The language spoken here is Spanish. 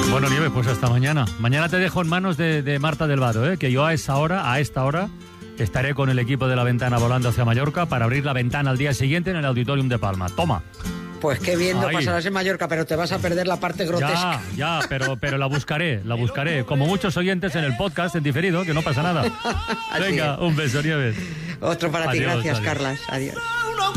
Bueno, Nieves, pues hasta mañana. Mañana te dejo en manos de Marta del Vado, que yo a esta hora, estaré con el equipo de La Ventana volando hacia Mallorca para abrir la ventana al día siguiente en el Auditorium de Palma. Toma. Pues qué bien, no pasarás en Mallorca, pero te vas a perder la parte grotesca. Ya, pero la buscaré. Como muchos oyentes en el podcast, en diferido, que no pasa nada. Venga, un beso, Nieves. Otro para ti, gracias, adiós. Carlas. Adiós.